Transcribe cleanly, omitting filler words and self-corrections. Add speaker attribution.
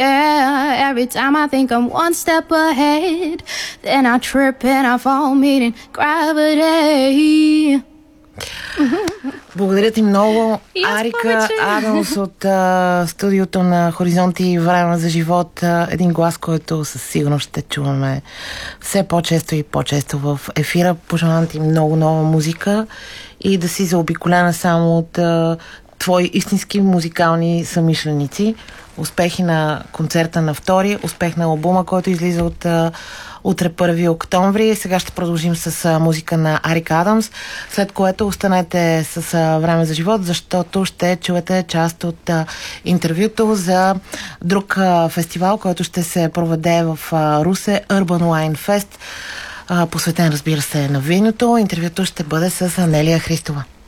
Speaker 1: Yeah, every time I think I'm one step ahead, then I trip and I fall meeting gravity.
Speaker 2: Благодаря ти много,
Speaker 1: Арика
Speaker 2: Арика Адамс от студиото на Хоризонти и Време за живот. Един глас, който със сигурност ще чуваме все по-често и по-често в ефира. Пожелавам ти много нова музика и да си заобиколена само от твои истински музикални съмишленици. Успехи на концерта на 2, успех на албума, който излиза от утре 1 октомври. Сега ще продължим с музика на Арика Адамс, след което останете с Време за живот, защото ще чуете част от интервюто за друг фестивал, който ще се проведе в Русе, Urban Wine Fest, посветен, разбира се, на виното. Интервюто ще бъде с Анелия Христова.